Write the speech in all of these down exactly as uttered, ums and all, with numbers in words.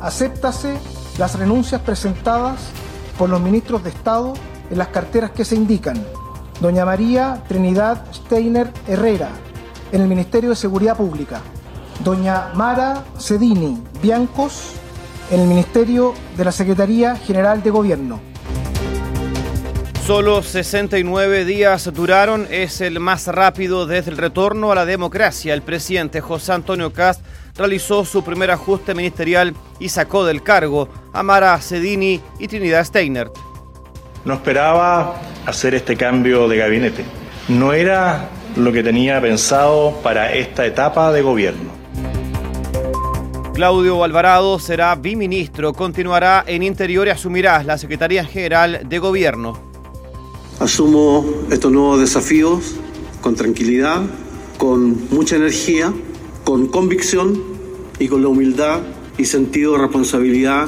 Acéptase las renuncias presentadas por los ministros de Estado en las carteras que se indican. Doña María Trinidad Steiner Herrera, en el Ministerio de Seguridad Pública. Doña Mara Cedini Biancos, en el Ministerio de la Secretaría General de Gobierno. Solo sesenta y nueve días duraron, es el más rápido desde el retorno a la democracia. El presidente José Antonio Kast realizó su primer ajuste ministerial y sacó del cargo a Mara Cedini y Trinidad Steiner. No esperaba hacer este cambio de gabinete. No era lo que tenía pensado para esta etapa de gobierno. Claudio Alvarado será biministro, continuará en Interior y asumirá la Secretaría General de Gobierno. Asumo estos nuevos desafíos con tranquilidad, con mucha energía, con convicción y con la humildad y sentido de responsabilidad.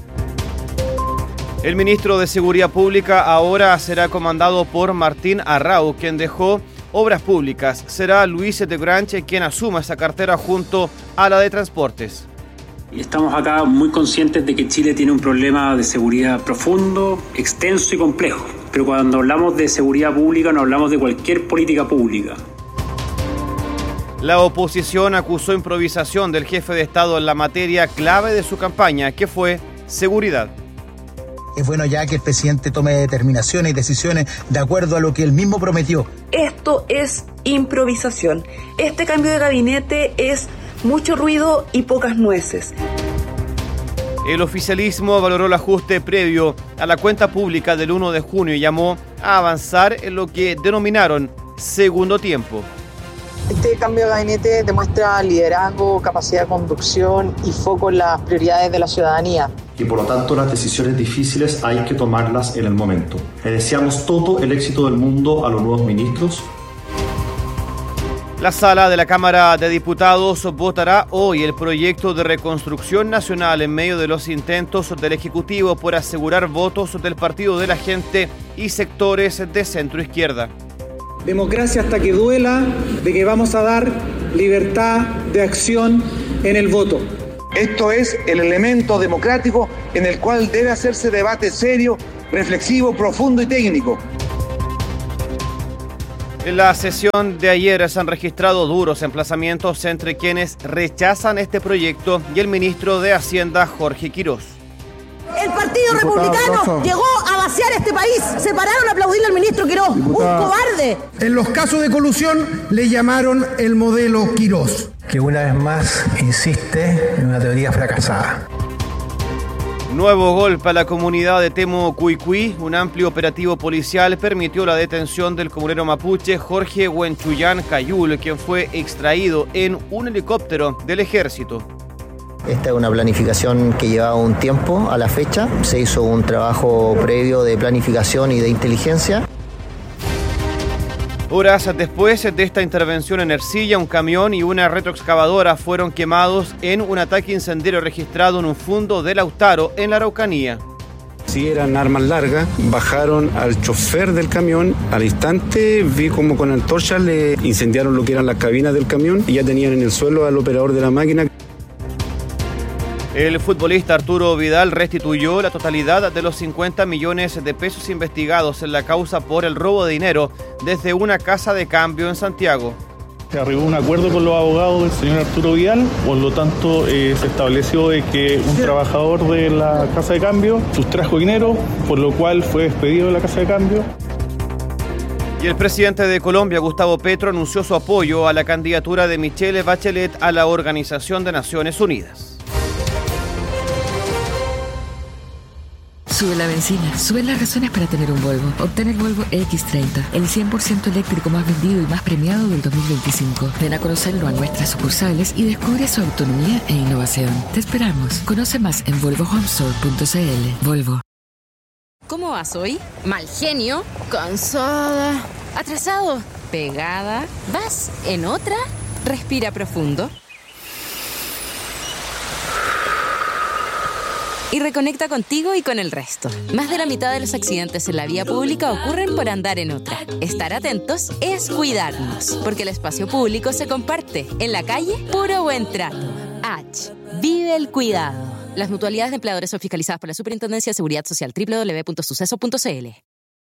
El ministro de Seguridad Pública ahora será comandado por Martín Arrau, quien dejó Obras Públicas. Será Luis de Granche quien asuma esa cartera junto a la de Transportes. Estamos acá muy conscientes de que Chile tiene un problema de seguridad profundo, extenso y complejo. Pero cuando hablamos de seguridad pública no hablamos de cualquier política pública. La oposición acusó improvisación del jefe de Estado en la materia clave de su campaña, que fue seguridad. Es bueno ya que el presidente tome determinaciones y decisiones de acuerdo a lo que él mismo prometió. Esto es improvisación. Este cambio de gabinete es mucho ruido y pocas nueces. El oficialismo valoró el ajuste previo a la cuenta pública del primero de junio y llamó a avanzar en lo que denominaron segundo tiempo. Este cambio de gabinete demuestra liderazgo, capacidad de conducción y foco en las prioridades de la ciudadanía. Y por lo tanto las decisiones difíciles hay que tomarlas en el momento. Le deseamos todo el éxito del mundo a los nuevos ministros. La sala de la Cámara de Diputados votará hoy el proyecto de reconstrucción nacional en medio de los intentos del Ejecutivo por asegurar votos del Partido de la Gente y sectores de centro izquierda. Democracia hasta que duela, de que vamos a dar libertad de acción en el voto. Esto es el elemento democrático en el cual debe hacerse debate serio, reflexivo, profundo y técnico. En la sesión de ayer se han registrado duros emplazamientos entre quienes rechazan este proyecto y el ministro de Hacienda, Jorge Quirós. El Partido Republicano llegó a vaciar este país. Se pararon a aplaudirle al ministro Quirós. Un cobarde. En los casos de colusión le llamaron el modelo Quirós. Que una vez más insiste en una teoría fracasada. Nuevo golpe a la comunidad de Temucuicui. Un amplio operativo policial permitió la detención del comunero mapuche Jorge Huenchuyán Cayul, quien fue extraído en un helicóptero del ejército. Esta es una planificación que llevaba un tiempo a la fecha. Se hizo un trabajo previo de planificación y de inteligencia. Horas después de esta intervención en Ercilla, un camión y una retroexcavadora fueron quemados en un ataque incendiario registrado en un fundo de Lautaro, en la Araucanía. Si eran armas largas, bajaron al chofer del camión. Al instante vi como con antorchas le incendiaron lo que eran las cabinas del camión y ya tenían en el suelo al operador de la máquina. El futbolista Arturo Vidal restituyó la totalidad de los cincuenta millones de pesos investigados en la causa por el robo de dinero desde una casa de cambio en Santiago. Se arribó un acuerdo con los abogados del señor Arturo Vidal, por lo tanto eh, se estableció de que un trabajador de la casa de cambio sustrajo dinero, por lo cual fue despedido de la casa de cambio. Y el presidente de Colombia, Gustavo Petro, anunció su apoyo a la candidatura de Michelle Bachelet a la Organización de Naciones Unidas. Sube la benzina, suben las razones para tener un Volvo. Obtén el Volvo equis treinta, el cien por ciento eléctrico más vendido y más premiado del dos mil veinticinco. Ven a conocerlo a nuestras sucursales y descubre su autonomía e innovación. Te esperamos. Conoce más en volvo home store punto c l. Volvo. ¿Cómo vas hoy? Mal genio, cansada, atrasado, pegada. ¿Vas en otra? Respira profundo. Y reconecta contigo y con el resto. Más de la mitad de los accidentes en la vía pública ocurren por andar en otra. Estar atentos es cuidarnos, porque el espacio público se comparte. En la calle, puro buen trato. H. Vive el cuidado. Las mutualidades de empleadores son fiscalizadas por la Superintendencia de Seguridad Social. doble u doble u doble u punto suceso punto c l.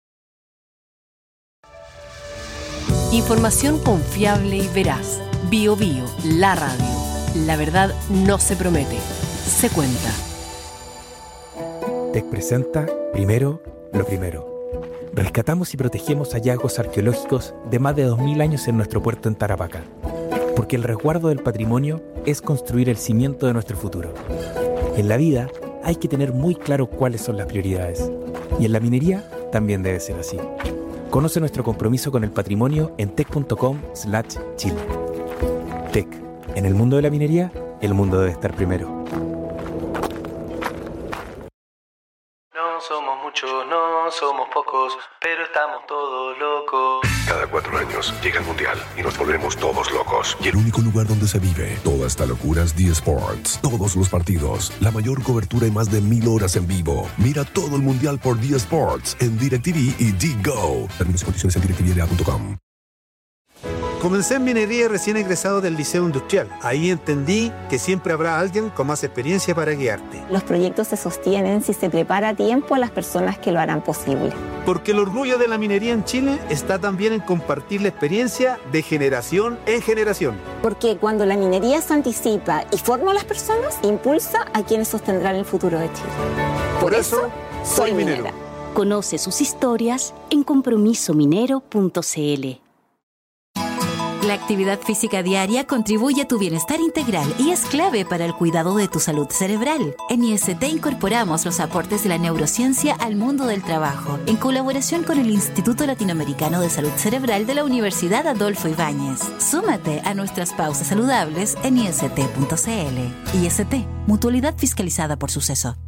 Información confiable y veraz. Bio Bio, la radio. La verdad no se promete, se cuenta. T E C presenta Primero lo Primero. Rescatamos y protegemos hallazgos arqueológicos de más de dos mil años en nuestro puerto en Tarapacá. Porque el resguardo del patrimonio es construir el cimiento de nuestro futuro. En la vida hay que tener muy claro cuáles son las prioridades. Y en la minería también debe ser así. Conoce nuestro compromiso con el patrimonio en tec punto com slash chile. T E C. En el mundo de la minería, el mundo debe estar primero. No somos muchos, no somos pocos, pero estamos todos locos. Cada cuatro años llega el Mundial y nos volvemos todos locos. Y el único lugar donde se vive toda esta locura es D Sports. Todos los partidos, la mayor cobertura y más de mil horas en vivo. Mira todo el Mundial por D Sports en DirecTV y D-Go. Términos y condiciones en direct t v l a punto com. Comencé en minería recién egresado del Liceo Industrial. Ahí entendí que siempre habrá alguien con más experiencia para guiarte. Los proyectos se sostienen si se prepara a tiempo a las personas que lo harán posible. Porque el orgullo de la minería en Chile está también en compartir la experiencia de generación en generación. Porque cuando la minería se anticipa y forma a las personas, impulsa a quienes sostendrán el futuro de Chile. Por, Por eso, soy minera. minera. Conoce sus historias en compromiso minero punto c l. La actividad física diaria contribuye a tu bienestar integral y es clave para el cuidado de tu salud cerebral. En I S T incorporamos los aportes de la neurociencia al mundo del trabajo, en colaboración con el Instituto Latinoamericano de Salud Cerebral de la Universidad Adolfo Ibáñez. Súmate a nuestras pausas saludables en i s t punto c l. I S T, mutualidad fiscalizada por Suceso.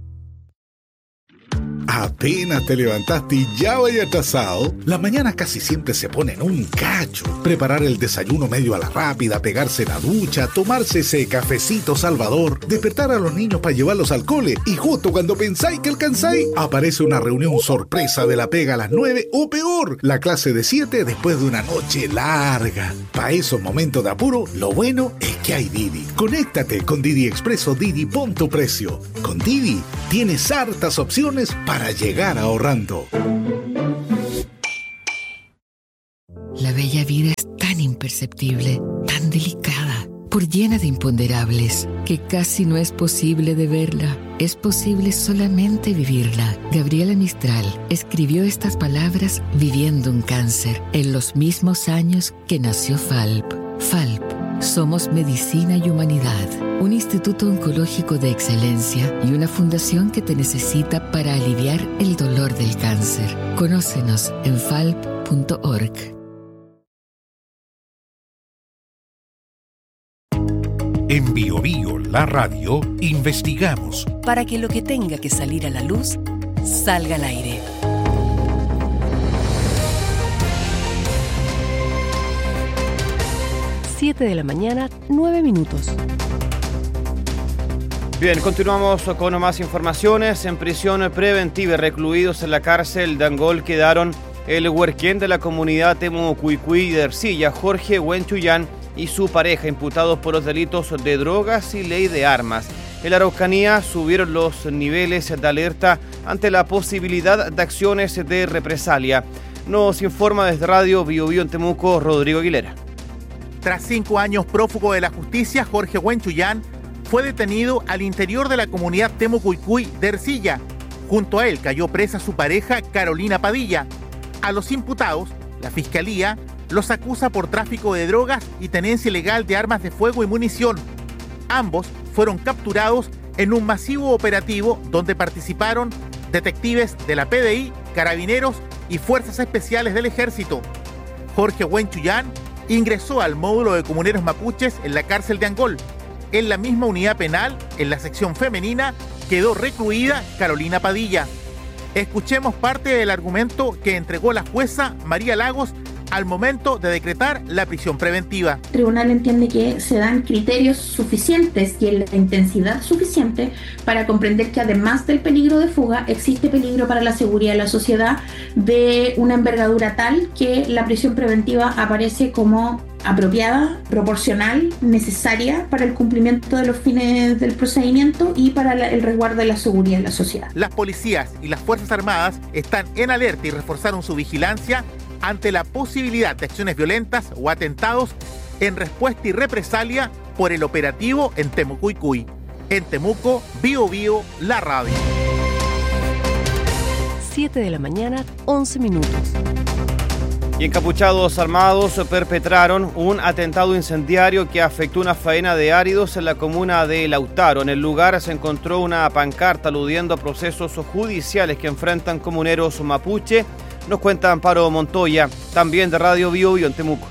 Apenas te levantaste y ya vaya atrasado. Las mañanas casi siempre se ponen un cacho. Preparar el desayuno medio a la rápida, pegarse la ducha, tomarse ese cafecito salvador, despertar a los niños para llevarlos al cole y justo cuando pensáis que alcanzáis, aparece una reunión sorpresa de la pega a las nueve o peor, la clase de siete después de una noche larga. Para esos momentos de apuro, lo bueno es que hay Didi. Conéctate con Didi Expreso Didi pon tu precio. Con Didi tienes hartas opciones para llegar ahorrando. La bella vida es tan imperceptible, tan delicada, por llena de imponderables, que casi no es posible de verla. Es posible solamente vivirla. Gabriela Mistral escribió estas palabras viviendo un cáncer, en los mismos años que nació Falp. Falp. Somos Medicina y Humanidad, un instituto oncológico de excelencia y una fundación que te necesita para aliviar el dolor del cáncer. Conócenos en falp punto org. En Bio Bio, la radio, investigamos para que lo que tenga que salir a la luz salga al aire. siete de la mañana, nueve minutos. Bien, continuamos con más informaciones. En prisión preventiva, recluidos en la cárcel de Angol, quedaron el huerquén de la comunidad Temu Cuicuy de Ercilla, Jorge Huenchuyán, y su pareja, imputados por los delitos de drogas y ley de armas. En la Araucanía subieron los niveles de alerta ante la posibilidad de acciones de represalia. Nos informa desde Radio Bio Bio en Temuco, Rodrigo Aguilera. Tras cinco años prófugo de la justicia, Jorge Huenchuyán fue detenido al interior de la comunidad Temu Cuicuy de Ercilla. Junto a él cayó presa su pareja Carolina Padilla. A los imputados, la Fiscalía los acusa por tráfico de drogas y tenencia ilegal de armas de fuego y munición. Ambos fueron capturados en un masivo operativo donde participaron detectives de la P D I, carabineros y fuerzas especiales del Ejército. Jorge Huenchuyán ingresó al módulo de comuneros mapuches en la cárcel de Angol. En la misma unidad penal, en la sección femenina, quedó recluida Carolina Padilla. Escuchemos parte del argumento que entregó la jueza María Lagos al momento de decretar la prisión preventiva. El tribunal entiende que se dan criterios suficientes y la intensidad suficiente para comprender que además del peligro de fuga, existe peligro para la seguridad de la sociedad de una envergadura tal que la prisión preventiva aparece como apropiada, proporcional, necesaria para el cumplimiento de los fines del procedimiento y para la, el resguardo de la seguridad de la sociedad. Las policías y las Fuerzas Armadas están en alerta y reforzaron su vigilancia ante la posibilidad de acciones violentas o atentados en respuesta y represalia por el operativo en Temucuicui. En Temuco, Bío Bío, la radio. siete de la mañana, once minutos. Y encapuchados armados perpetraron un atentado incendiario que afectó una faena de áridos en la comuna de Lautaro. En el lugar se encontró una pancarta aludiendo a procesos judiciales que enfrentan comuneros mapuche. Nos cuenta Amparo Montoya, también de Radio Bío Bío en Temuco.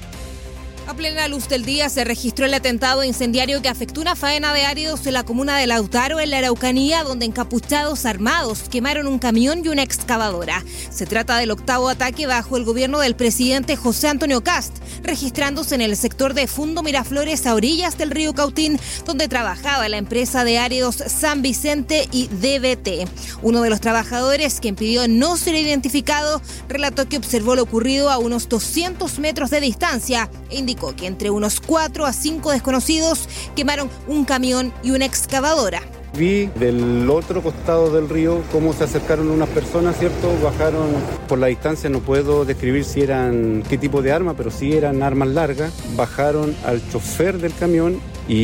A plena luz del día se registró el atentado incendiario que afectó una faena de áridos en la comuna de Lautaro, en la Araucanía, donde encapuchados armados quemaron un camión y una excavadora. Se trata del octavo ataque bajo el gobierno del presidente José Antonio Kast, registrándose en el sector de Fundo Miraflores, a orillas del río Cautín, donde trabajaba la empresa de áridos San Vicente y D B T. Uno de los trabajadores, quien pidió no ser identificado, relató que observó lo ocurrido a unos doscientos metros de distancia e indicó que entre unos cuatro a cinco desconocidos quemaron un camión y una excavadora. Vi del otro costado del río cómo se acercaron unas personas, ¿cierto? Bajaron por la distancia, no puedo describir si eran qué tipo de arma, pero sí eran armas largas. Bajaron al chofer del camión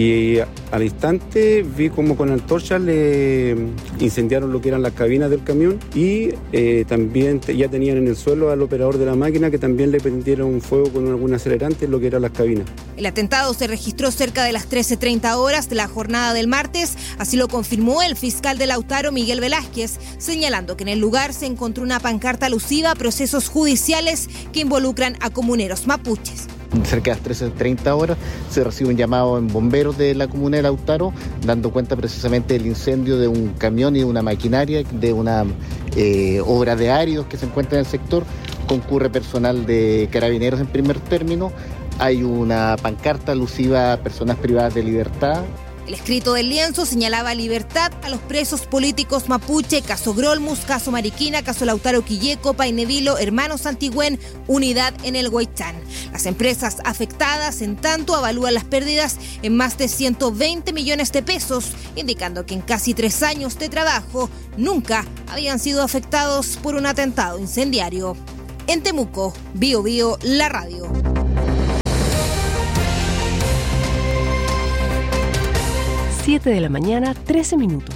y al instante vi como con antorchas le incendiaron lo que eran las cabinas del camión y eh, también te, ya tenían en el suelo al operador de la máquina, que también le prendieron fuego con algún acelerante en lo que eran las cabinas. El atentado se registró cerca de las trece treinta horas de la jornada del martes, así lo confirmó el fiscal de Lautaro, Miguel Velázquez, señalando que en el lugar se encontró una pancarta alusiva a procesos judiciales que involucran a comuneros mapuches. Cerca de las trece treinta horas se recibe un llamado en bomberos de la comuna de Lautaro, dando cuenta precisamente del incendio de un camión y de una maquinaria de una eh, obra de áridos que se encuentra en el sector. Concurre personal de carabineros en primer término. Hay una pancarta alusiva a personas privadas de libertad. El escrito del lienzo señalaba libertad a los presos políticos mapuche, caso Grolmus, caso Mariquina, caso Lautaro Quilleco, Painevilo, Hermanos Antigüen, unidad en el Huaychán. Las empresas afectadas, en tanto, avalúan las pérdidas en más de ciento veinte millones de pesos, indicando que en casi tres años de trabajo nunca habían sido afectados por un atentado incendiario. En Temuco, Bío Bío, la radio. siete de la mañana, trece minutos.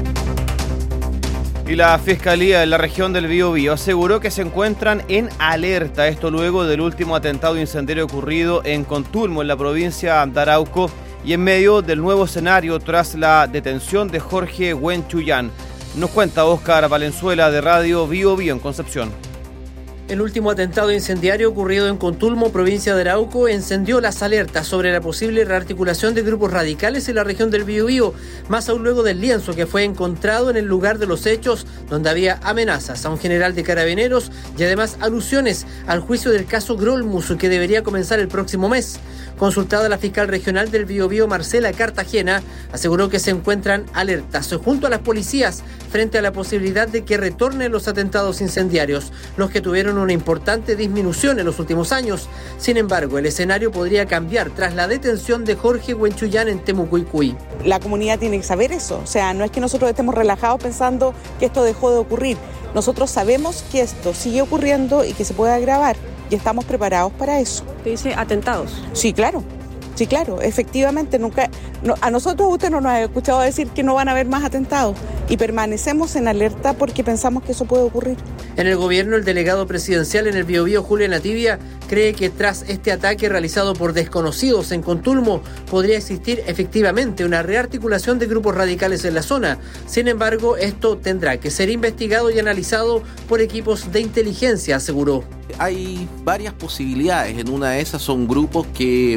Y la Fiscalía de la región del Bío Bío aseguró que se encuentran en alerta, esto luego del último atentado incendiario ocurrido en Contulmo, en la provincia de Arauco, y en medio del nuevo escenario tras la detención de Jorge Huenchuyán. Nos cuenta Óscar Valenzuela de Radio Bío Bío en Concepción. El último atentado incendiario ocurrido en Contulmo, provincia de Arauco, encendió las alertas sobre la posible rearticulación de grupos radicales en la región del Biobío, más aún luego del lienzo que fue encontrado en el lugar de los hechos, donde había amenazas a un general de carabineros y además alusiones al juicio del caso Grolmus, que debería comenzar el próximo mes. Consultada la fiscal regional del Biobío, Marcela Cartagena, aseguró que se encuentran alertas junto a las policías frente a la posibilidad de que retornen los atentados incendiarios, los que tuvieron una importante disminución en los últimos años. Sin embargo, el escenario podría cambiar tras la detención de Jorge Huenchuyán en Temucuicui. La comunidad tiene que saber eso, o sea, no es que nosotros estemos relajados pensando que esto dejó de ocurrir. Nosotros sabemos que esto sigue ocurriendo y que se puede agravar y estamos preparados para eso. ¿Te dice atentados? Sí, claro. Sí, claro, efectivamente, nunca no, a nosotros usted no nos ha escuchado decir que no van a haber más atentados y permanecemos en alerta porque pensamos que eso puede ocurrir. En el gobierno, el delegado presidencial en el Biobío, Julián Ativia, cree que tras este ataque realizado por desconocidos en Contulmo podría existir efectivamente una rearticulación de grupos radicales en la zona. Sin embargo, esto tendrá que ser investigado y analizado por equipos de inteligencia, aseguró. Hay varias posibilidades. En una de esas son grupos que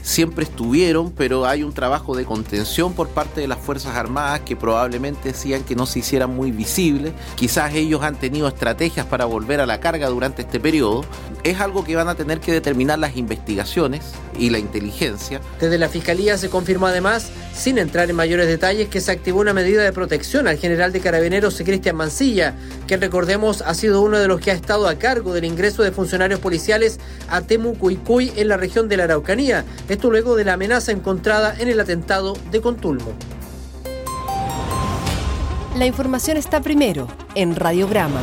siempre estuvieron, pero hay un trabajo de contención por parte de las Fuerzas Armadas que probablemente hacían que no se hicieran muy visibles. Quizás ellos han tenido estrategias para volver a la carga durante este periodo. Es algo que van a tener que determinar las investigaciones y la inteligencia. Desde la Fiscalía se confirmó además, sin entrar en mayores detalles, que se activó una medida de protección al general de Carabineros Cristian Mancilla, que recordemos ha sido uno de los que ha estado a cargo del ingreso de funcionarios policiales a Temucuicui en la región de la Araucanía. Esto luego de la amenaza encontrada en el atentado de Contulmo. La información está primero en Radiograma.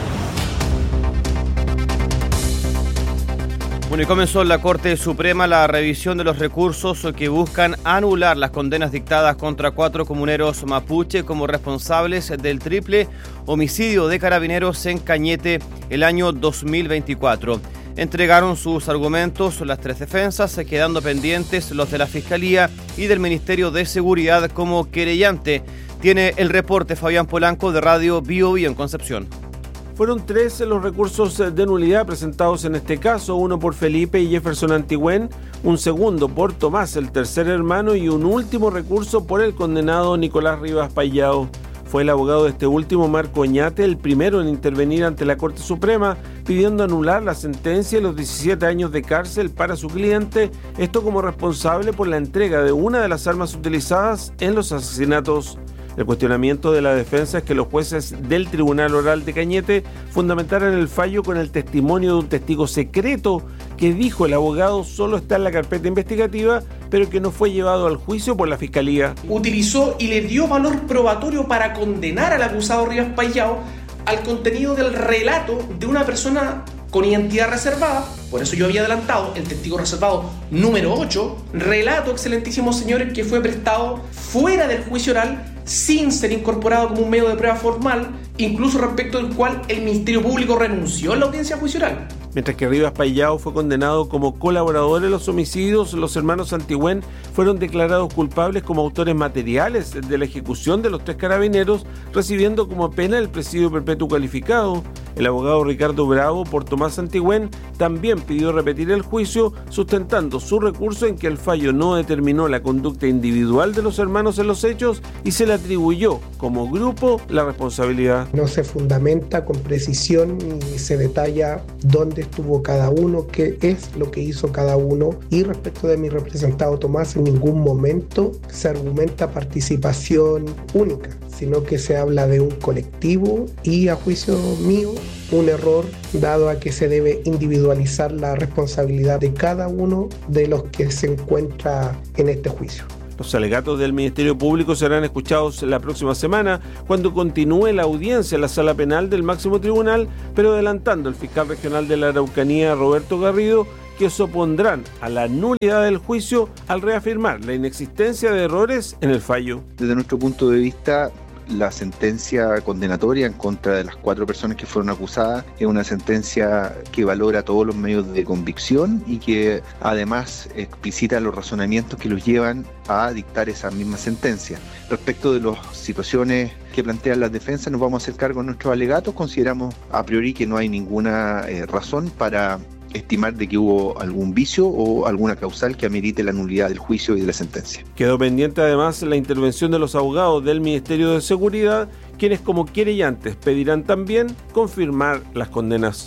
Bueno, y comenzó en la Corte Suprema la revisión de los recursos que buscan anular las condenas dictadas contra cuatro comuneros mapuche como responsables del triple homicidio de Carabineros en Cañete el año dos mil veinticuatro. Entregaron sus argumentos las tres defensas, quedando pendientes los de la Fiscalía y del Ministerio de Seguridad como querellante. Tiene el reporte Fabián Polanco de Radio Bio Bio en Concepción. Fueron tres los recursos de nulidad presentados en este caso, uno por Felipe y Jefferson Antigüén, un segundo por Tomás, el tercer hermano, y un último recurso por el condenado Nicolás Rivas Payao. Fue el abogado de este último, Marco Oñate, el primero en intervenir ante la Corte Suprema, pidiendo anular la sentencia y los diecisiete años de cárcel para su cliente, esto como responsable por la entrega de una de las armas utilizadas en los asesinatos. El cuestionamiento de la defensa es que los jueces del Tribunal Oral de Cañete fundamentaran el fallo con el testimonio de un testigo secreto que, dijo el abogado, solo está en la carpeta investigativa, pero que no fue llevado al juicio por la Fiscalía. Utilizó y le dio valor probatorio para condenar al acusado Rivas Payao al contenido del relato de una persona con identidad reservada. Por eso yo había adelantado el testigo reservado número ocho, relato, excelentísimos señores, que fue prestado fuera del juicio oral sin ser incorporado como un medio de prueba formal, incluso respecto del cual el Ministerio Público renunció en la audiencia juicio oral. Mientras que Rivas Payao fue condenado como colaborador en los homicidios, los hermanos Antigüén fueron declarados culpables como autores materiales de la ejecución de los tres carabineros, recibiendo como pena el presidio perpetuo calificado. El abogado Ricardo Bravo, por Tomás Antigüén, también pidió repetir el juicio, sustentando su recurso en que el fallo no determinó la conducta individual de los hermanos en los hechos y se le atribuyó como grupo la responsabilidad. No se fundamenta con precisión ni se detalla dónde estuvo cada uno, qué es lo que hizo cada uno, y respecto de mi representado Tomás, en ningún momento se argumenta participación única, sino que se habla de un colectivo y, a juicio mío, un error, dado a que se debe individualizar la responsabilidad de cada uno de los que se encuentra en este juicio. Los alegatos del Ministerio Público serán escuchados la próxima semana cuando continúe la audiencia en la Sala Penal del Máximo Tribunal, pero adelantando el fiscal regional de la Araucanía, Roberto Garrido, que se opondrán a la nulidad del juicio al reafirmar la inexistencia de errores en el fallo. Desde nuestro punto de vista, la sentencia condenatoria en contra de las cuatro personas que fueron acusadas es una sentencia que valora todos los medios de convicción y que además explicita los razonamientos que los llevan a dictar esa misma sentencia. Respecto de las situaciones que plantean las defensas, nos vamos a hacer cargo de nuestros alegatos. Consideramos a priori que no hay ninguna eh, razón para estimar de que hubo algún vicio o alguna causal que amerite la nulidad del juicio y de la sentencia. Quedó pendiente además la intervención de los abogados del Ministerio de Seguridad, quienes como querellantes pedirán también confirmar las condenas.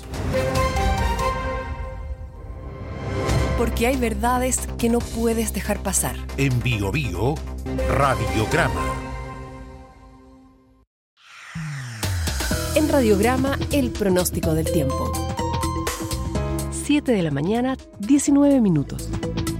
Porque hay verdades que no puedes dejar pasar. En Bio Bio, Radiograma. En Radiograma, el pronóstico del tiempo. siete de la mañana, diecinueve minutos.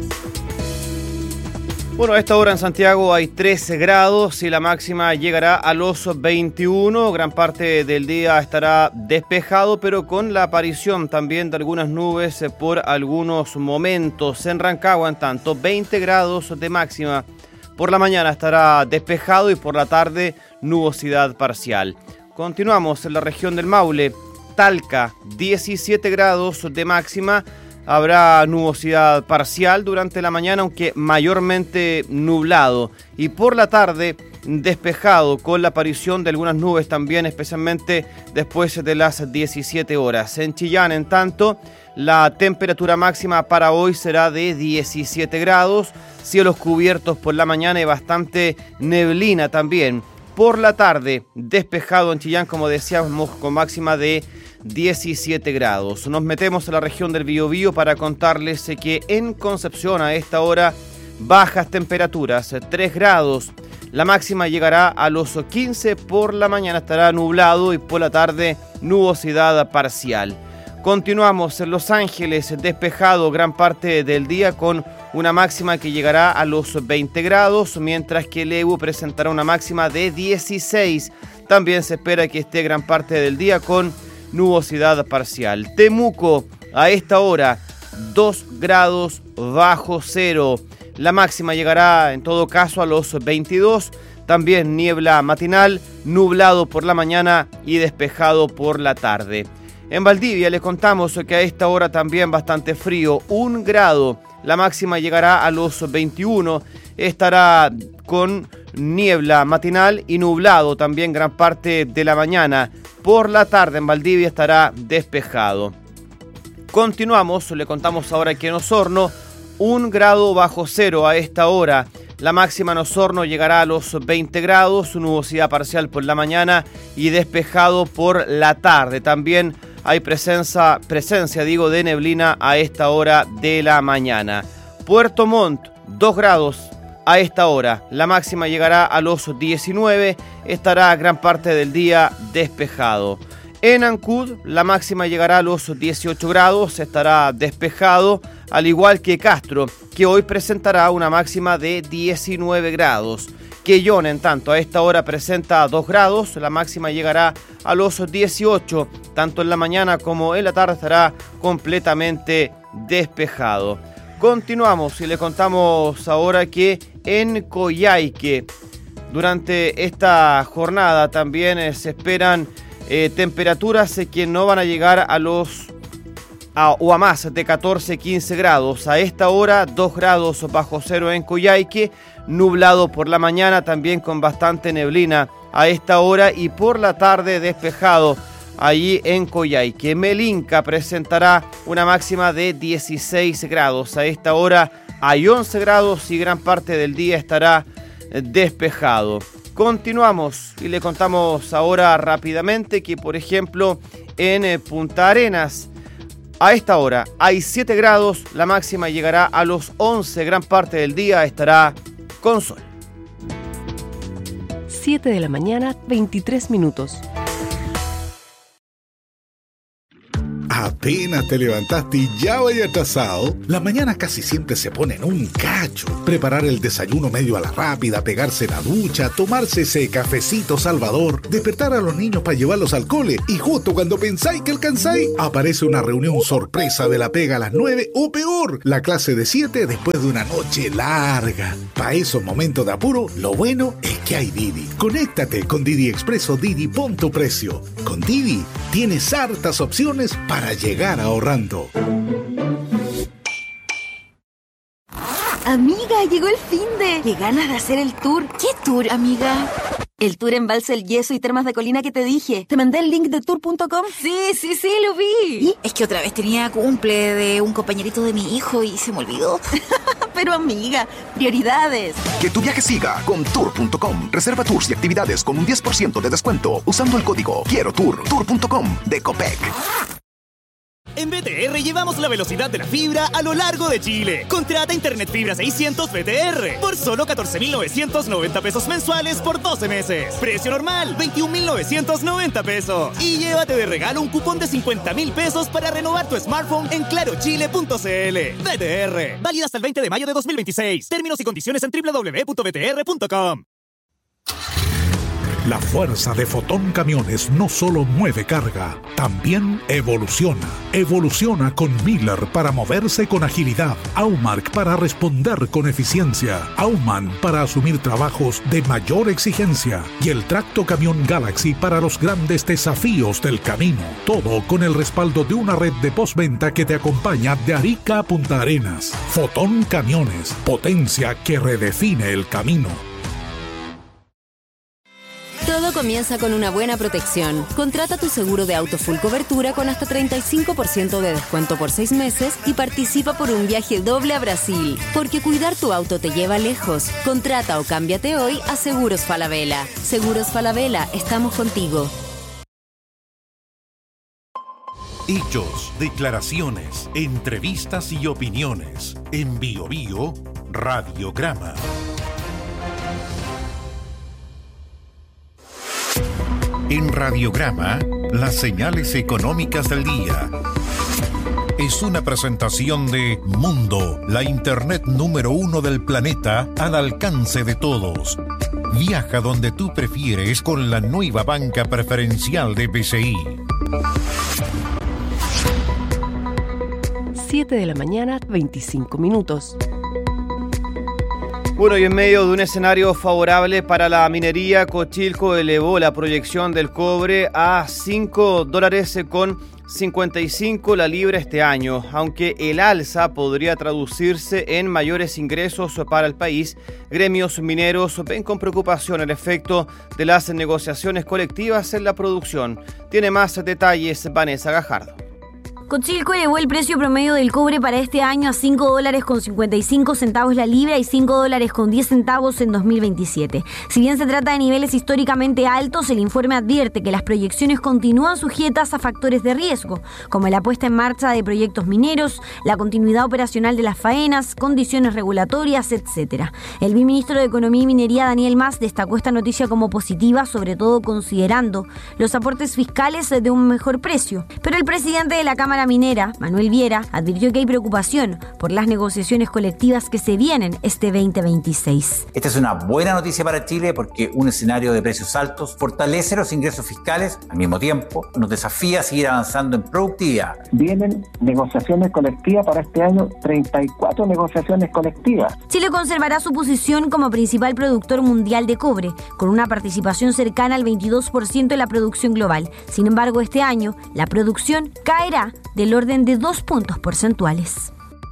Bueno, a esta hora en Santiago hay trece grados y la máxima llegará a los veintiuno. Gran parte del día estará despejado, pero con la aparición también de algunas nubes por algunos momentos. En Rancagua, en tanto, veinte grados de máxima. Por la mañana estará despejado y por la tarde nubosidad parcial. Continuamos en la región del Maule. Talca, diecisiete grados de máxima, habrá nubosidad parcial durante la mañana, aunque mayormente nublado. Y por la tarde, despejado con la aparición de algunas nubes también, especialmente después de las diecisiete horas. En Chillán, en tanto, la temperatura máxima para hoy será de diecisiete grados, cielos cubiertos por la mañana y bastante neblina también. Por la tarde, despejado en Chillán, como decíamos, con máxima de diecisiete grados. Nos metemos a la región del Biobío para contarles que en Concepción a esta hora bajas temperaturas, tres grados. La máxima llegará a los quince, por la mañana estará nublado y por la tarde nubosidad parcial. Continuamos en Los Ángeles, despejado gran parte del día con una máxima que llegará a los veinte grados, mientras que Lebu presentará una máxima de dieciséis. También se espera que esté gran parte del día con nubosidad parcial. Temuco, a esta hora, dos grados bajo cero. La máxima llegará en todo caso a los veintidós. También niebla matinal, nublado por la mañana y despejado por la tarde. En Valdivia les contamos que a esta hora también bastante frío, un grado. La máxima llegará a los veintiuno. Estará con niebla matinal y nublado también gran parte de la mañana. Por la tarde en Valdivia estará despejado. Continuamos, le contamos ahora que en Osorno, un grado bajo cero a esta hora. La máxima en Osorno llegará a los veinte grados, nubosidad parcial por la mañana y despejado por la tarde. También hay presencia, presencia digo, de neblina a esta hora de la mañana. Puerto Montt, dos grados a esta hora. La máxima llegará a los diecinueve, estará gran parte del día despejado. En Ancud, la máxima llegará a los dieciocho grados, estará despejado, al igual que Castro, que hoy presentará una máxima de diecinueve grados. Quellón, en tanto, a esta hora presenta dos grados, la máxima llegará a los dieciocho, tanto en la mañana como en la tarde estará completamente despejado. Continuamos y le contamos ahora que en Coyhaique, durante esta jornada también eh, se esperan eh, temperaturas eh, que no van a llegar a los a, o a más de catorce, quince grados. A esta hora, dos grados bajo cero en Coyhaique, nublado por la mañana, también con bastante neblina a esta hora y por la tarde despejado allí en Coyhaique. Melinca presentará una máxima de dieciséis grados. A esta hora hay once grados y gran parte del día estará despejado. Continuamos y le contamos ahora rápidamente que, por ejemplo, en Punta Arenas, a esta hora hay siete grados, la máxima llegará a los once, gran parte del día estará con sol. siete de la mañana, veintitrés minutos. Apenas te levantaste y ya vaya atrasado. La mañana casi siempre se pone en un cacho. Preparar el desayuno medio a la rápida, pegarse la ducha, tomarse ese cafecito salvador, despertar a los niños para llevarlos al cole y justo cuando pensáis que alcanzáis, aparece una reunión sorpresa de la pega a las nueve o peor, la clase de siete después de una noche larga. Para esos momentos de apuro, lo bueno es que hay Didi. Conéctate con Didi Expreso Didi, pon tu precio. Con Didi tienes hartas opciones para llegar ahorrando. Amiga, llegó el finde. Qué ganas de hacer el tour. ¿Qué tour, amiga? El tour Embalse El Yeso y Termas de Colina que te dije. ¿Te mandé el link de tour punto com? Sí, sí, sí, lo vi. ¿Y? Es que otra vez tenía cumple de un compañerito de mi hijo y se me olvidó. Pero amiga, prioridades. Que tu viaje siga con tour punto com. Reserva tours y actividades con un diez por ciento de descuento usando el código Quiero Tour. tour punto com de Copec. En B T R llevamos la velocidad de la fibra a lo largo de Chile. Contrata Internet Fibra seiscientos B T R por solo catorce mil novecientos noventa pesos mensuales por doce meses. Precio normal, veintiún mil novecientos noventa pesos. Y llévate de regalo un cupón de cincuenta mil pesos para renovar tu smartphone en claro chile punto c l. B T R, válida hasta el veinte de mayo de dos mil veintiséis. Términos y condiciones en doble u doble u doble u punto b t r punto com. La fuerza de Fotón Camiones no solo mueve carga, también evoluciona. Evoluciona con Miller para moverse con agilidad, Aumark para responder con eficiencia, Auman para asumir trabajos de mayor exigencia y el Tracto Camión Galaxy para los grandes desafíos del camino. Todo con el respaldo de una red de postventa que te acompaña de Arica a Punta Arenas. Fotón Camiones, potencia que redefine el camino. Todo comienza con una buena protección. Contrata tu seguro de auto full cobertura con hasta treinta y cinco por ciento de descuento por seis meses y participa por un viaje doble a Brasil. Porque cuidar tu auto te lleva lejos. Contrata o cámbiate hoy a Seguros Falabella. Seguros Falabella, estamos contigo. Hechos, declaraciones, entrevistas y opiniones. En Bio Bio, Radiograma. En Radiograma, las señales económicas del día. Es una presentación de Mundo, la internet número uno del planeta al alcance de todos. Viaja donde tú prefieres con la nueva banca preferencial de B C I. siete de la mañana, veinticinco minutos. Bueno, y en medio de un escenario favorable para la minería, Cochilco elevó la proyección del cobre a cinco dólares con cincuenta y cinco la libra este año. Aunque el alza podría traducirse en mayores ingresos para el país, gremios mineros ven con preocupación el efecto de las negociaciones colectivas en la producción. Tiene más detalles Vanessa Gajardo. Cochilco elevó el precio promedio del cobre para este año a cinco dólares con cincuenta y cinco centavos la libra y cinco dólares con diez centavos en dos mil veintisiete. Si bien se trata de niveles históricamente altos, el informe advierte que las proyecciones continúan sujetas a factores de riesgo, como la puesta en marcha de proyectos mineros, la continuidad operacional de las faenas, condiciones regulatorias, etcétera. El viceministro de Economía y Minería, Daniel Mas, destacó esta noticia como positiva, sobre todo considerando los aportes fiscales de un mejor precio. Pero el presidente de la Cámara Minera, Manuel Viera, advirtió que hay preocupación por las negociaciones colectivas que se vienen este veinte veintiséis. Esta es una buena noticia para Chile porque un escenario de precios altos fortalece los ingresos fiscales, al mismo tiempo nos desafía a seguir avanzando en productividad. Vienen negociaciones colectivas para este año, treinta y cuatro negociaciones colectivas. Chile conservará su posición como principal productor mundial de cobre, con una participación cercana al veintidós por ciento de la producción global. Sin embargo, este año la producción caerá del orden de dos puntos porcentuales.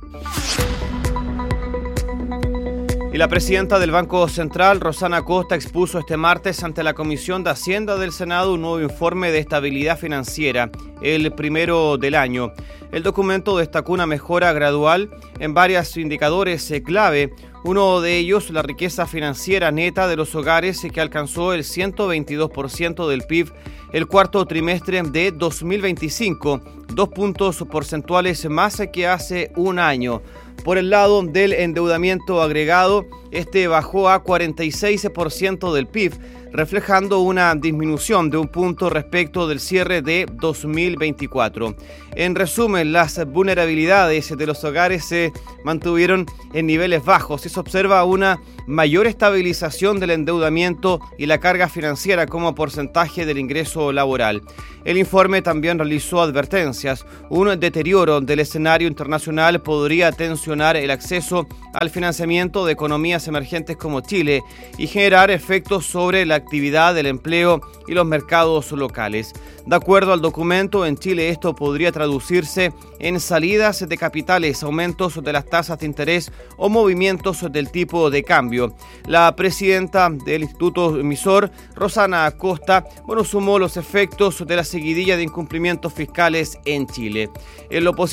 Y la presidenta del Banco Central, Rosana Costa, expuso este martes ante la Comisión de Hacienda del Senado un nuevo informe de estabilidad financiera, el primero del año. El documento destacó una mejora gradual en varios indicadores clave. Uno de ellos, la riqueza financiera neta de los hogares, que alcanzó el ciento veintidós por ciento del P I B el cuarto trimestre de dos mil veinticinco, dos puntos porcentuales más que hace un año. Por el lado del endeudamiento agregado, este bajó a cuarenta y seis por ciento del P I B, reflejando una disminución de un punto respecto del cierre de dos mil veinticuatro. En resumen, las vulnerabilidades de los hogares se mantuvieron en niveles bajos y se observa una mayor estabilización del endeudamiento y la carga financiera como porcentaje del ingreso laboral. El informe también realizó advertencias. Un deterioro del escenario internacional podría tensionar el acceso al financiamiento de economías emergentes como Chile y generar efectos sobre la actividad, el empleo y los mercados locales. De acuerdo al documento, en Chile esto podría traducirse en salidas de capitales, aumentos de las tasas de interés o movimientos del tipo de cambio. La presidenta del Instituto Emisor, Rosana Costa, bueno, sumó los efectos de la seguidilla de incumplimientos fiscales en Chile. En lo